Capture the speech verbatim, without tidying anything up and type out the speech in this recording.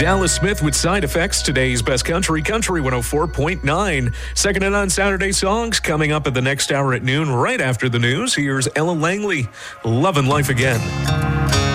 Dallas Smith with Side Effects, today's best country, Country one oh four point nine. Second and on Saturday songs coming up at the next hour at noon, right after the news. Here's Ella Langley, Lovin' Life Again.